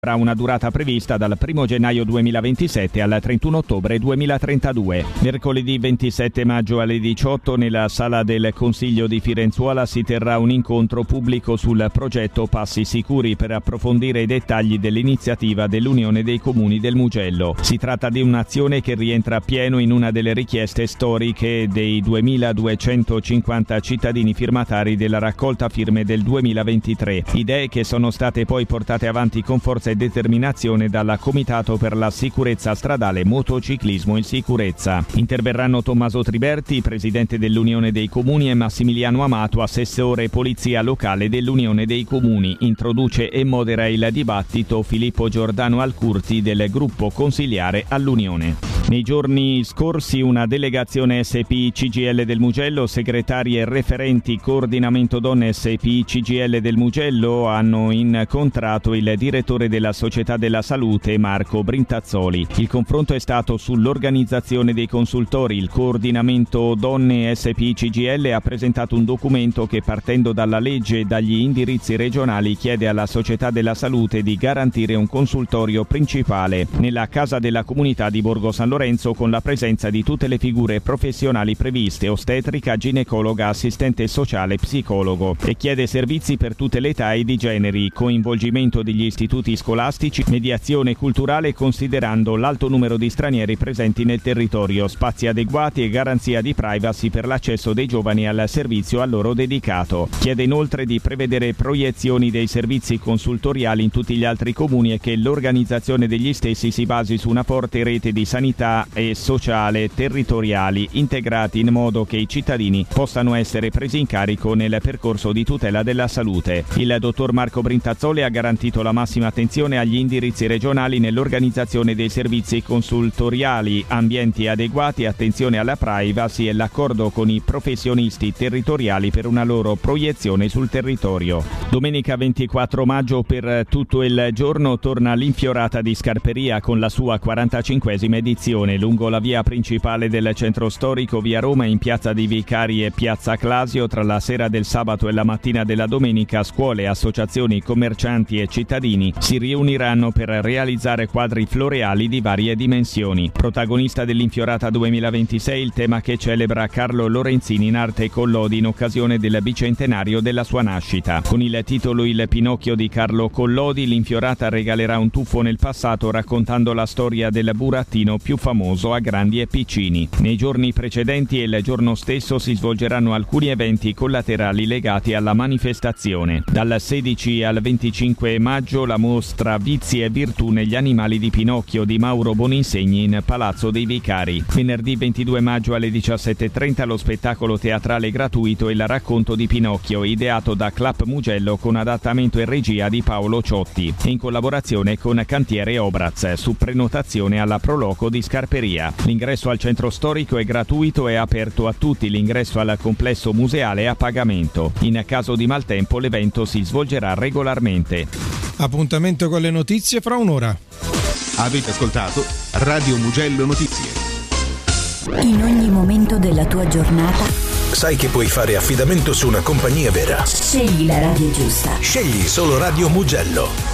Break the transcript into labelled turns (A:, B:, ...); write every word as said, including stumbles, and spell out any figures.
A: avrà una durata prevista dal primo gennaio duemilaventisette al trentuno ottobre duemilatrentadue. Mercoledì ventisette maggio alle diciotto nella sala del Consiglio di Firenzuola si terrà un incontro pubblico sul progetto Passi Sicuri per approfondire i dettagli dell'iniziativa dell'Unione dei Comuni del Mugello. Si tratta di un'azione che rientra pieno in una delle richieste storiche dei duemiladuecentocinquanta cittadini firmatari della raccolta firme del duemilaventitré. Idee che sono state poi portate avanti con forza e determinazione dal Comitato per la Sicurezza Stradale, Motociclismo in Sicurezza. Interverranno Tommaso Triberti, presidente dell'Unione dei Comuni, e Massimiliano Amato, assessore Polizia Locale dell'Unione dei Comuni. Introduce e modera il dibattito Filippo Giordano Alcurti del gruppo consiliare all'Unione. Nei giorni scorsi una delegazione S P I C G I L del Mugello, segretarie referenti coordinamento donne S P I C G I L del Mugello hanno incontrato il direttore della Società della Salute Marco Brintazzoli. Il confronto è stato sull'organizzazione dei consultori. Il coordinamento donne S P I C G I L ha presentato un documento che, partendo dalla legge e dagli indirizzi regionali, chiede alla Società della Salute di garantire un consultorio principale nella Casa della Comunità di Borgo San Lorenzo con la presenza di tutte le figure professionali previste: ostetrica, ginecologa, assistente sociale, psicologo, e chiede servizi per tutte le età e di generi, coinvolgimento degli istituti scolastici, mediazione culturale considerando l'alto numero di stranieri presenti nel territorio, spazi adeguati e garanzia di privacy per l'accesso dei giovani al servizio a loro dedicato. Chiede inoltre di prevedere proiezioni dei servizi consultoriali in tutti gli altri comuni e che l'organizzazione degli stessi si basi su una forte rete di sanità e sociale territoriali integrati in modo che i cittadini possano essere presi in carico nel percorso di tutela della salute. Il dottor Marco Brintazzoli ha garantito la massima attenzione agli indirizzi regionali nell'organizzazione dei servizi consultoriali, ambienti adeguati, attenzione alla privacy e l'accordo con i professionisti territoriali per una loro proiezione sul territorio. Domenica ventiquattro maggio per tutto il giorno torna l'Infiorata di Scarperia con la sua quarantacinquesima edizione lungo la via principale del centro storico, via Roma, in piazza dei Vicari e piazza Clasio. Tra la sera del sabato e la mattina della domenica, scuole, associazioni, commercianti e cittadini si riuniranno per realizzare quadri floreali di varie dimensioni. Protagonista dell'Infiorata duemilaventisei il tema che celebra Carlo Lorenzini in arte Collodi in occasione del bicentenario della sua nascita. Con il titolo Il Pinocchio di Carlo Collodi, l'Infiorata regalerà un tuffo nel passato raccontando la storia del burattino più famoso a grandi e piccini. Nei giorni precedenti e il giorno stesso si svolgeranno alcuni eventi collaterali legati alla manifestazione. Dal sedici al venticinque maggio la mostra Vizi e Virtù negli animali di Pinocchio di Mauro Boninsegni in Palazzo dei Vicari. Venerdì ventidue maggio alle diciassette e trenta lo spettacolo teatrale gratuito Il racconto di Pinocchio, ideato da Clap Mugello con adattamento e regia di Paolo Ciotti, in collaborazione con Cantiere Obraz, su prenotazione alla Proloco di Scarperia. L'ingresso al centro storico è gratuito e aperto a tutti. L'ingresso al complesso museale è a pagamento. In caso di maltempo l'evento si svolgerà regolarmente.
B: Appuntamento con le notizie fra un'ora.
C: Avete ascoltato Radio Mugello Notizie.
D: In ogni momento della tua giornata
E: sai che puoi fare affidamento su una compagnia vera.
D: Scegli la radio giusta.
E: Scegli solo Radio Mugello.